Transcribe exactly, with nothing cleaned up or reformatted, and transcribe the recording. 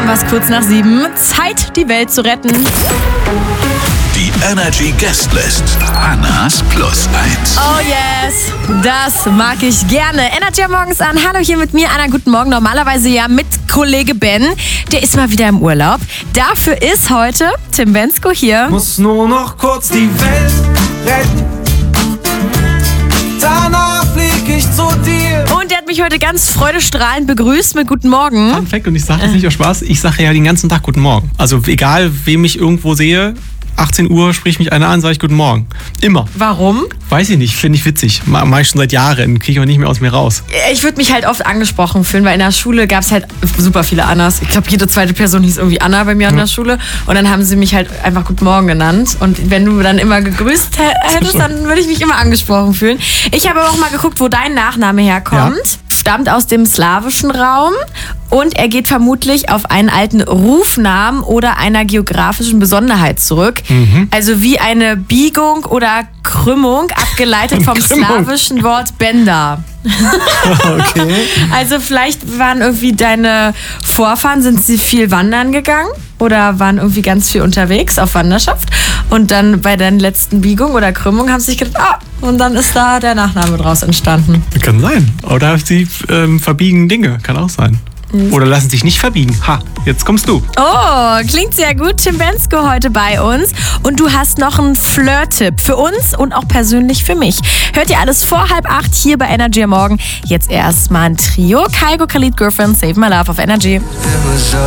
haben wir es kurz nach sieben. Zeit, die Welt zu retten. Die Energy Guestlist. Annas Plus eins. Oh yes, das mag ich gerne. Energy morgens an. Hallo, hier mit mir, Anna. Guten Morgen. Normalerweise ja mit Kollege Ben. Der ist mal wieder im Urlaub. Dafür ist heute Tim Bensko hier. Muss nur noch kurz die Welt retten. Danach flieg ich zu dir. Und der hat mich heute ganz freudestrahlend begrüßt mit Guten Morgen. Fun Fact, und ich sage das nicht aus Spaß, ich sage ja den ganzen Tag Guten Morgen. Also egal, wem ich irgendwo sehe, achtzehn Uhr spricht mich einer an, sage ich Guten Morgen. Immer. Warum? Weiß ich nicht, finde ich witzig. Mache ich schon seit Jahren, kriege ich auch nicht mehr aus mir raus. Ich würde mich halt oft angesprochen fühlen, weil in der Schule gab es halt super viele Annas. Ich glaube, jede zweite Person hieß irgendwie Anna bei mir an der Schule. Und dann haben sie mich halt einfach Guten Morgen genannt. Und wenn du dann immer gegrüßt hättest, dann würde ich mich immer angesprochen fühlen. Ich habe aber auch mal geguckt, wo dein Nachname herkommt. Ja. Stammt aus dem slawischen Raum und er geht vermutlich auf einen alten Rufnamen oder einer geografischen Besonderheit zurück. Mhm. Also wie eine Biegung oder Krümmung, abgeleitet vom Krümmung. slawischen Wort Benda. Okay. Also vielleicht waren irgendwie deine Vorfahren, sind sie viel wandern gegangen oder waren irgendwie ganz viel unterwegs auf Wanderschaft und dann bei der letzten Biegung oder Krümmung haben sie sich gedacht, ah, und dann ist da der Nachname draus entstanden. Kann sein. Oder sie ähm, verbiegen Dinge, kann auch sein. Oder lassen sich nicht verbiegen. Ha, jetzt kommst du. Oh, klingt sehr gut. Tim Bensko heute bei uns. Und du hast noch einen Flirt-Tipp für uns und auch persönlich für mich. Hört ihr alles vor halb acht hier bei Energy am Morgen. Jetzt erstmal ein Trio. Kygo, Khalid, Girlfriend, Save My Love auf Energy.